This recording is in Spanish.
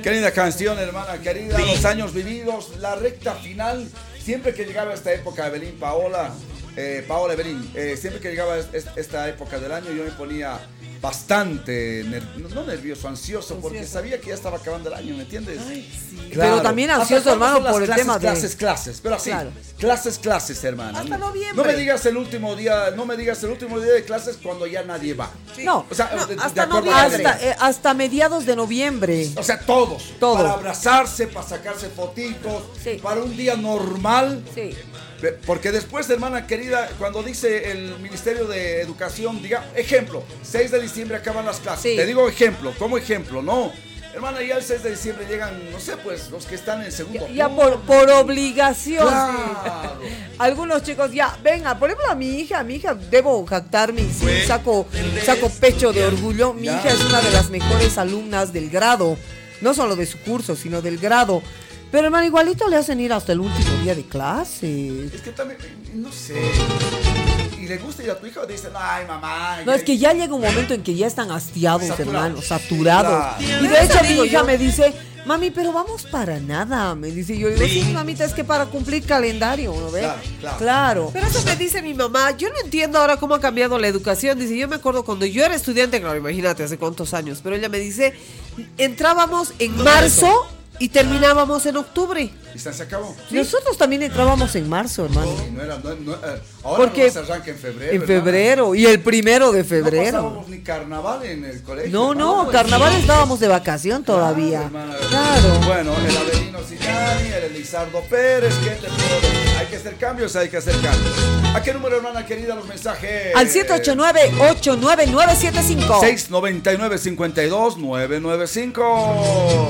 Qué linda canción, hermana querida. Los años vividos, la recta final. Siempre que llegaba esta época, Evelyn, Paola Evelyn, siempre que llegaba esta época del año, yo me ponía bastante, no nervioso, ansioso, porque sabía que ya estaba acabando el año, ¿me entiendes? Ay, sí. Claro. Pero también ansioso, hermano, por el tema de... Clases, pero así, Claro. clases, hermana. Hasta noviembre. No me digas el último día de clases cuando ya nadie va. Sí. No, o sea, hasta noviembre. Hasta mediados de noviembre. O sea, todos. Todo. Para abrazarse, para sacarse fotitos, Sí. para un día normal. Sí. Porque después, hermana querida, cuando dice el Ministerio de Educación, diga, ejemplo, 6 de diciembre acaban las clases. Sí. Te digo ejemplo, como ejemplo, no. Hermana, ya el 6 de diciembre llegan, no sé, pues, los que están en segundo. Ya por obligación. Claro. Sí. Algunos chicos ya, venga, por ejemplo a mi hija, debo jactarme y sí, saco pecho de orgullo. Mi hija es una de las mejores alumnas del grado, no solo de su curso, sino del grado. Pero hermano, igualito le hacen ir hasta el último día de clase. Es que también, no sé. Y le gusta ir a tu hija o te dicen, ay, mamá. No, es que ya llega un momento en que ya están hastiados, hermano, saturados. Claro. Y de hecho mi hija me dice, mami, pero vamos para nada. Me dice, yo digo, sí, mamita, es que para cumplir calendario, ¿no ves? Claro. Pero eso me dice mi mamá. Yo no entiendo ahora cómo ha cambiado la educación. Dice, yo me acuerdo cuando yo era estudiante, claro, imagínate hace cuántos años. Pero ella me dice, entrábamos en marzo y terminábamos en octubre. Y se acabó. ¿Sí? Nosotros también entrábamos en marzo, hermano. Ahora porque no se arranca en febrero. En febrero, y el 1 de febrero. No pasábamos ni carnaval en el colegio. No, carnaval estábamos de vacación todavía. Claro. Bueno, el Avelino Sinani, el Elizardo Pérez, ¿qué te puedo decir? Hay que hacer cambios. ¿A qué número, hermana querida, los mensajes? Al 789-89975. 699-52995.